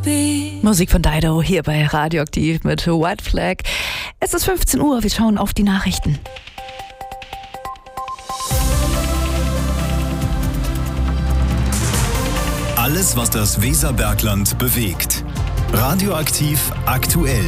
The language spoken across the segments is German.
Musik von Dido hier bei Radioaktiv mit White Flag. Es ist 15 Uhr, wir schauen auf die Nachrichten. Alles, was das Weserbergland bewegt. Radioaktiv aktuell.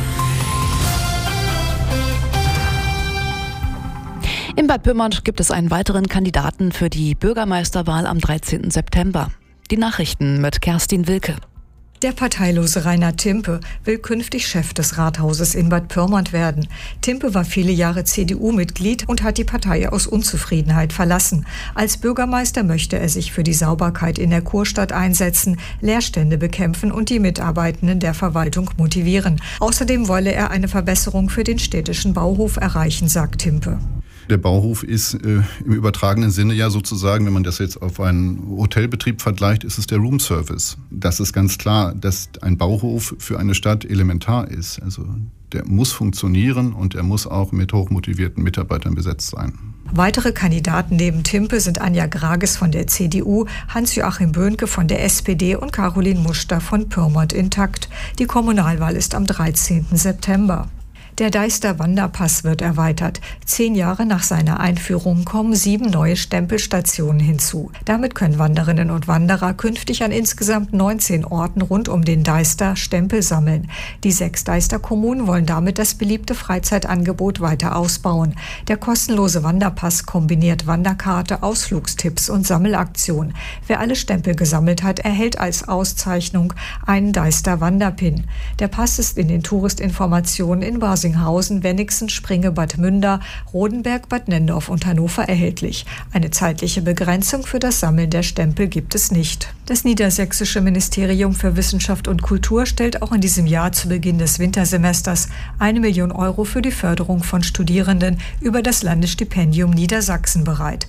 In Bad Pyrmont gibt es einen weiteren Kandidaten für die Bürgermeisterwahl am 13. September. Die Nachrichten mit Kerstin Wilke. Der parteilose Rainer Timpe will künftig Chef des Rathauses in Bad Pyrmont werden. Timpe war viele Jahre CDU-Mitglied und hat die Partei aus Unzufriedenheit verlassen. Als Bürgermeister möchte er sich für die Sauberkeit in der Kurstadt einsetzen, Leerstände bekämpfen und die Mitarbeitenden der Verwaltung motivieren. Außerdem wolle er eine Verbesserung für den städtischen Bauhof erreichen, sagt Timpe. Der Bauhof ist im übertragenen Sinne ja sozusagen, wenn man das jetzt auf einen Hotelbetrieb vergleicht, ist es der Roomservice. Das ist ganz klar, dass ein Bauhof für eine Stadt elementar ist. Also der muss funktionieren und er muss auch mit hochmotivierten Mitarbeitern besetzt sein. Weitere Kandidaten neben Timpe sind Anja Grages von der CDU, Hans-Joachim Böhnke von der SPD und Caroline Muster von Pyrmont Intakt. Die Kommunalwahl ist am 13. September. Der Deister Wanderpass wird erweitert. 10 Jahre nach seiner Einführung kommen 7 neue Stempelstationen hinzu. Damit können Wanderinnen und Wanderer künftig an insgesamt 19 Orten rund um den Deister Stempel sammeln. Die 6 Deister-Kommunen wollen damit das beliebte Freizeitangebot weiter ausbauen. Der kostenlose Wanderpass kombiniert Wanderkarte, Ausflugstipps und Sammelaktion. Wer alle Stempel gesammelt hat, erhält als Auszeichnung einen Deister Wanderpin. Der Pass ist in den Touristinformationen in Basinghausen, Wenigsen, Springe, Bad Münder, Rodenberg, Bad Nendorf und Hannover erhältlich. Eine zeitliche Begrenzung für das Sammeln der Stempel gibt es nicht. Das Niedersächsische Ministerium für Wissenschaft und Kultur stellt auch in diesem Jahr zu Beginn des Wintersemesters 1 Million Euro für die Förderung von Studierenden über das Landesstipendium Niedersachsen bereit.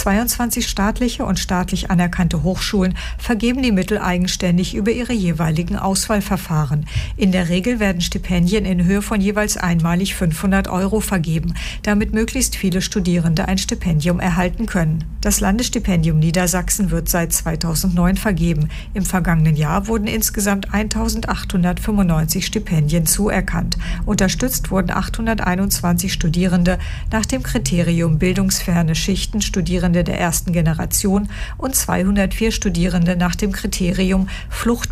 22 staatliche und staatlich anerkannte Hochschulen vergeben die Mittel eigenständig über ihre jeweiligen Auswahlverfahren. In der Regel werden Stipendien in Höhe von jeweils einmalig 500 Euro vergeben, damit möglichst viele Studierende ein Stipendium erhalten können. Das Landesstipendium Niedersachsen wird seit 2009 vergeben. Im vergangenen Jahr wurden insgesamt 1.895 Stipendien zuerkannt. Unterstützt wurden 821 Studierende nach dem Kriterium bildungsferne Schichten, Studierende der ersten Generation und 204 Studierende nach dem Kriterium Flucht